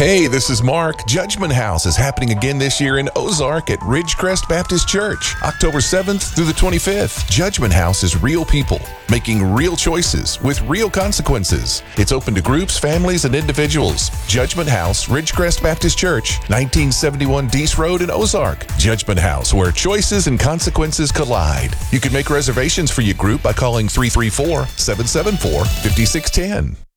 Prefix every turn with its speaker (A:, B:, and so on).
A: Hey, this is Mark. Judgment House is happening again this year in Ozark at Ridgecrest Baptist Church, October 7th through the 25th. Judgment House is real people making real choices with real consequences. It's open to groups, families, and individuals. Judgment House, Ridgecrest Baptist Church, 1971 Deese Road in Ozark. Judgment House, where choices and consequences collide. You can make reservations for your group by calling 334-774-5610.